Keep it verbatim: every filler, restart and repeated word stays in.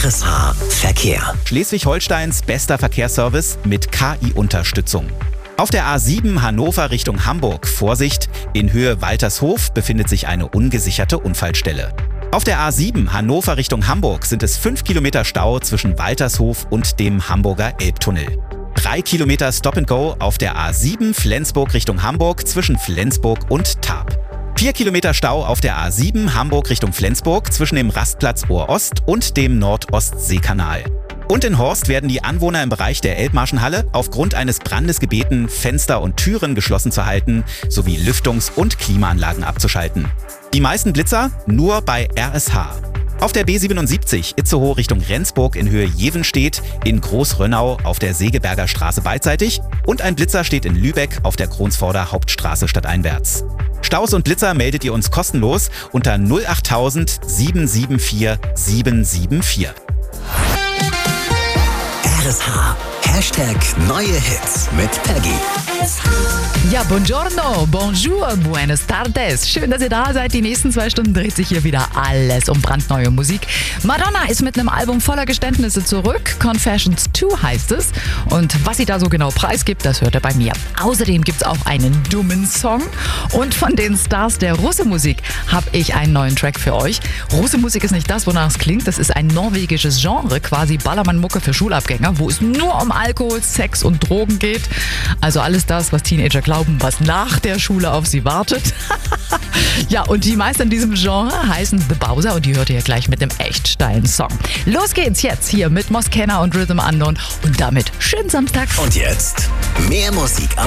R S H Verkehr. Schleswig-Holsteins bester Verkehrsservice mit K I-Unterstützung. Auf der A sieben Hannover Richtung Hamburg, Vorsicht, in Höhe Waltershof befindet sich eine ungesicherte Unfallstelle. Auf der A sieben Hannover Richtung Hamburg sind es fünf Kilometer Stau zwischen Waltershof und dem Hamburger Elbtunnel. Drei Kilometer Stop and Go auf der A sieben Flensburg Richtung Hamburg zwischen Flensburg und Tarp. Vier Kilometer Stau auf der A sieben Hamburg Richtung Flensburg zwischen dem Rastplatz Ohr-Ost und dem Nord-Ostsee-Kanal. Und in Horst werden die Anwohner im Bereich der Elbmarschenhalle aufgrund eines Brandes gebeten, Fenster und Türen geschlossen zu halten, sowie Lüftungs- und Klimaanlagen abzuschalten. Die meisten Blitzer nur bei R S H. Auf der B siebenundsiebzig Itzehoe Richtung Rendsburg in Höhe Jevenstedt, in Großrönnau auf der Segeberger Straße beidseitig und ein Blitzer steht in Lübeck auf der Kronsvorder Hauptstraße stadteinwärts. Staus und Blitzer meldet ihr uns kostenlos unter null achttausend sieben sieben vier sieben sieben vier. R S H. Hashtag neue Hits mit Peggy. Ja, buongiorno, bonjour, buenas tardes. Schön, dass ihr da seid. Die nächsten zwei Stunden dreht sich hier wieder alles um brandneue Musik. Madonna ist mit einem Album voller Geständnisse zurück. Confessions zwei heißt es. Und was sie da so genau preisgibt, das hört ihr bei mir. Außerdem gibt es auch einen dummen Song. Und von den Stars der Russe-Musik habe ich einen neuen Track für euch. Russe-Musik ist nicht das, wonach es klingt. Das ist ein norwegisches Genre, quasi Ballermann-Mucke für Schulabgänger, wo es nur um Alkohol, Sex und Drogen geht. Also alles das, was Teenager glauben, was nach der Schule auf sie wartet. Ja, und die meisten in diesem Genre heißen The Bowser und die hört ihr gleich mit einem echt steilen Song. Los geht's jetzt hier mit Moskenna und Rhythm Unknown und damit schönen Samstag. Und jetzt mehr Musik am